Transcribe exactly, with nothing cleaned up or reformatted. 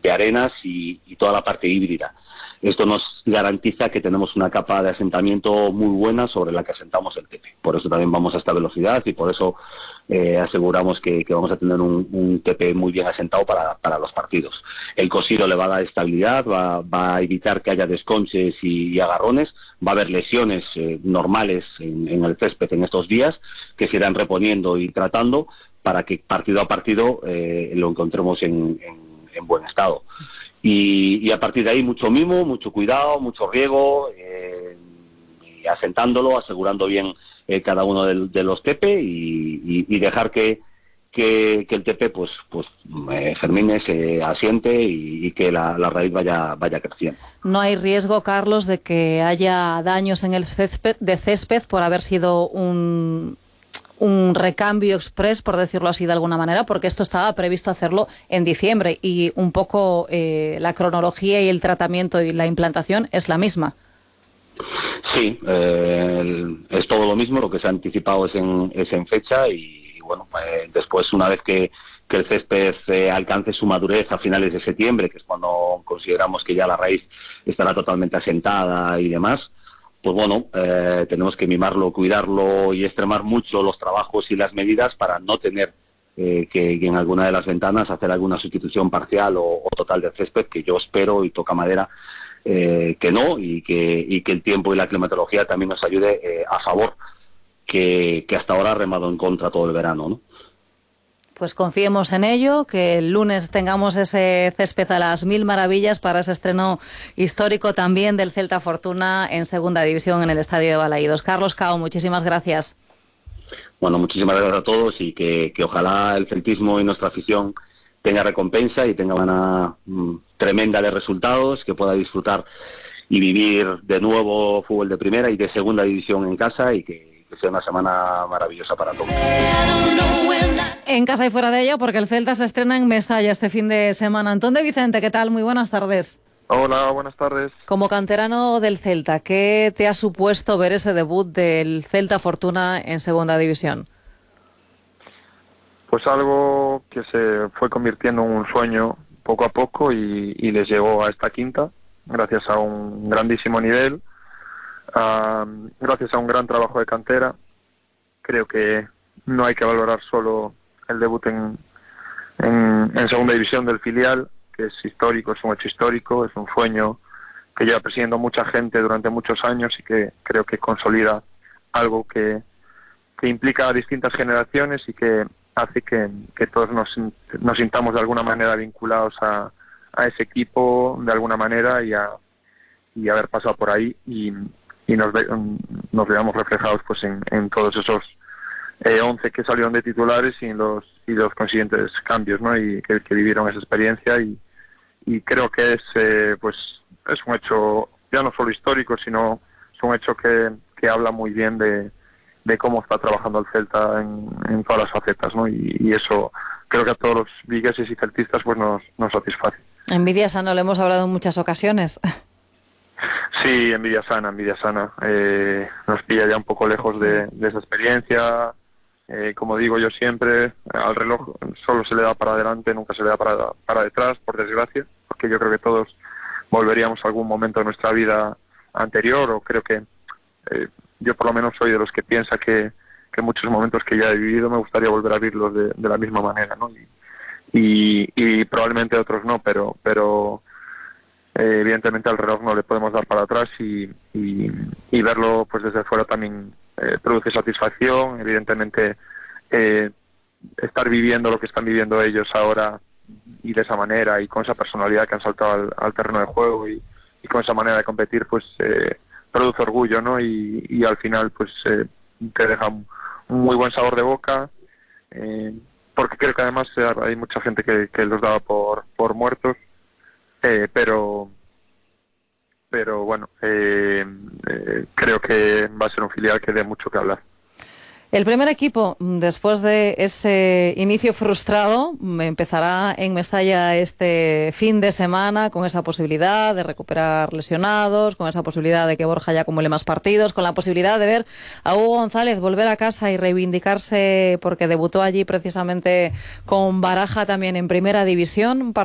de arenas y, y toda la parte híbrida. Esto nos garantiza que tenemos una capa de asentamiento muy buena sobre la que asentamos el Tepe. Por eso también vamos a esta velocidad y por eso eh, aseguramos que, que vamos a tener un, un Tepe muy bien asentado para, para los partidos. El cosido le va a dar estabilidad, va, va a evitar que haya desconches y, y agarrones, va a haber lesiones eh, normales en, en el césped en estos días que se irán reponiendo y tratando para que partido a partido eh, lo encontremos en, en, en buen estado. Y, y a partir de ahí mucho mimo, mucho cuidado, mucho riego, eh, y asentándolo, asegurando bien eh, cada uno de, de los Tepe y, y, y dejar que, que, que el Tepe pues, pues eh, germine, se asiente y, y que la, la raíz vaya, vaya creciendo. No hay riesgo, Carlos, de que haya daños en el césped, de césped por haber sido un... un recambio express, por decirlo así de alguna manera, porque esto estaba previsto hacerlo en diciembre y un poco eh, la cronología y el tratamiento y la implantación es la misma. Sí, eh, es todo lo mismo, lo que se ha anticipado es en, es en fecha y bueno, eh, después una vez que, que el césped eh, alcance su madurez a finales de septiembre, que es cuando consideramos que ya la raíz estará totalmente asentada y demás, pues bueno, eh, tenemos que mimarlo, cuidarlo y extremar mucho los trabajos y las medidas para no tener eh, que, que en alguna de las ventanas hacer alguna sustitución parcial o, o total del césped, que yo espero y toca madera eh, que no, y que, y que el tiempo y la climatología también nos ayude eh, a favor, que, que hasta ahora ha remado en contra todo el verano, ¿no? Pues confiemos en ello, que el lunes tengamos ese césped a las mil maravillas para ese estreno histórico también del Celta Fortuna en Segunda División en el Estadio de Balaídos. Carlos Cao, muchísimas gracias. Bueno, muchísimas gracias a todos y que, que ojalá el celtismo y nuestra afición tenga recompensa y tenga una mm, tremenda de resultados, que pueda disfrutar y vivir de nuevo fútbol de primera y de Segunda División en casa y que que sea una semana maravillosa para todos. En casa y fuera de ella, porque el Celta se estrena en Mestalla este fin de semana. Antón de Vicente, ¿qué tal? Muy buenas tardes. Hola, buenas tardes. Como canterano del Celta, ¿qué te ha supuesto ver ese debut del Celta Fortuna en Segunda División? Pues algo que se fue convirtiendo en un sueño poco a poco y, y les llegó a esta quinta, gracias a un grandísimo nivel. Uh, gracias a un gran trabajo de cantera. Creo que no hay que valorar solo el debut en, en, en segunda división del filial, que es histórico, es un hecho histórico, es un sueño que lleva persiguiendo mucha gente durante muchos años y que creo que consolida algo que, que implica a distintas generaciones y que hace que, que todos nos, nos sintamos de alguna manera vinculados a, a ese equipo de alguna manera y a y haber pasado por ahí y y nos, ve, nos veamos reflejados pues en, en todos esos eh, once que salieron de titulares y en los y los consiguientes cambios, ¿no? Y que, que vivieron esa experiencia y, y creo que es eh, pues es un hecho ya no solo histórico, sino es un hecho que, que habla muy bien de, de cómo está trabajando el Celta en, en todas las facetas, ¿no? Y, y eso creo que a todos los vigueses y celtistas pues nos, nos satisface. Envidia sana, lo hemos hablado en muchas ocasiones. Sí, envidia sana, envidia sana. Eh, nos pilla ya un poco lejos de, de esa experiencia. Eh, como digo yo siempre, al reloj solo se le da para adelante, nunca se le da para, para detrás, por desgracia, porque yo creo que todos volveríamos a algún momento de nuestra vida anterior, o creo que eh, yo por lo menos soy de los que piensa que, que muchos momentos que ya he vivido me gustaría volver a vivirlos de, de la misma manera, ¿no? Y, y, y probablemente otros no, pero... pero Eh, evidentemente al reloj no le podemos dar para atrás y, y, y verlo pues desde fuera también eh, produce satisfacción. Evidentemente eh, estar viviendo lo que están viviendo ellos ahora y de esa manera y con esa personalidad que han saltado al, al terreno de juego y, y con esa manera de competir pues eh, produce orgullo, ¿no? Y, y al final pues eh, te deja un, un muy buen sabor de boca, eh, porque creo que además eh, hay mucha gente que, que los daba por, por muertos. Eh, pero pero bueno, eh, eh, creo que va a ser un filial que dé mucho que hablar. El primer equipo, después de ese inicio frustrado, empezará en Mestalla este fin de semana con esa posibilidad de recuperar lesionados, con esa posibilidad de que Borja ya acumule más partidos, con la posibilidad de ver a Hugo González volver a casa y reivindicarse porque debutó allí precisamente con Baraja también en Primera División.